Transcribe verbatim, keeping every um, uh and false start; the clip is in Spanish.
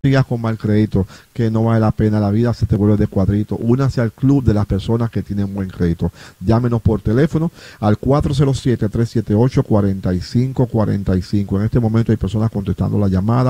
sigas con mal crédito, que no vale la pena, la vida se te vuelve de cuadrito. Únase al club de las personas que tienen buen crédito. Llámenos por teléfono al cuatro cero siete, tres siete ocho, cuatro cinco cuatro cinco. En este momento hay personas contestando la llamada.